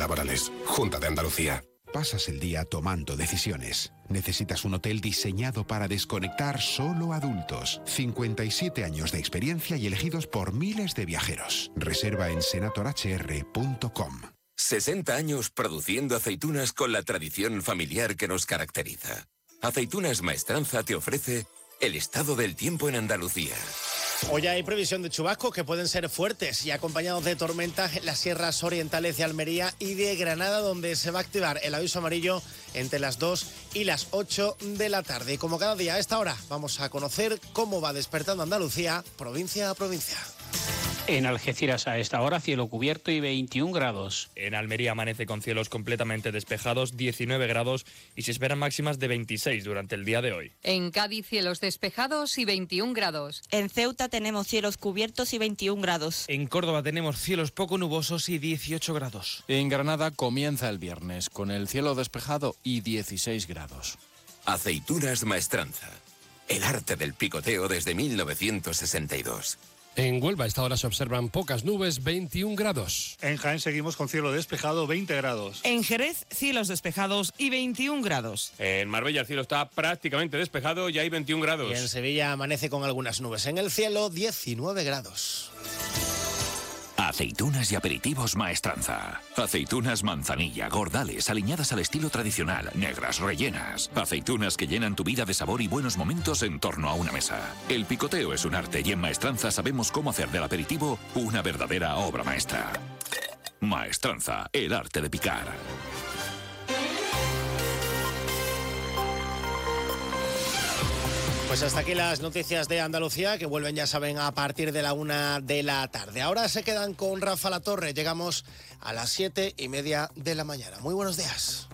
laborales. Junta de Andalucía. Pasas el día tomando decisiones. Necesitas un hotel diseñado para desconectar solo adultos. 57 años de experiencia y elegidos por miles de viajeros. Reserva en senatorhr.com. 60 años produciendo aceitunas con la tradición familiar que nos caracteriza. Aceitunas Maestranza te ofrece el estado del tiempo en Andalucía. Hoy hay previsión de chubascos que pueden ser fuertes y acompañados de tormentas en las sierras orientales de Almería y de Granada, donde se va a activar el aviso amarillo entre las 2 y las 8 de la tarde. Y como cada día a esta hora, vamos a conocer cómo va despertando Andalucía, provincia a provincia. En Algeciras a esta hora cielo cubierto y 21 grados. En Almería amanece con cielos completamente despejados, 19 grados y se esperan máximas de 26 durante el día de hoy. En Cádiz cielos despejados y 21 grados. En Ceuta tenemos cielos cubiertos y 21 grados. En Córdoba tenemos cielos poco nubosos y 18 grados. En Granada comienza el viernes con el cielo despejado y 16 grados. Aceitunas Maestranza. El arte del picoteo desde 1962. En Huelva a esta hora se observan pocas nubes, 21 grados. En Jaén seguimos con cielo despejado, 20 grados. En Jerez, cielos despejados y 21 grados. En Marbella el cielo está prácticamente despejado y hay 21 grados. Y en Sevilla amanece con algunas nubes en el cielo, 19 grados. Aceitunas y aperitivos Maestranza. Aceitunas manzanilla, gordales, aliñadas al estilo tradicional, negras, rellenas. Aceitunas que llenan tu vida de sabor y buenos momentos en torno a una mesa. El picoteo es un arte y en Maestranza sabemos cómo hacer del aperitivo una verdadera obra maestra. Maestranza, el arte de picar. Pues hasta aquí las noticias de Andalucía, que vuelven, ya saben, a partir de la 1 de la tarde. Ahora se quedan con Rafa La Torre. Llegamos a las 7:30 de la mañana. Muy buenos días.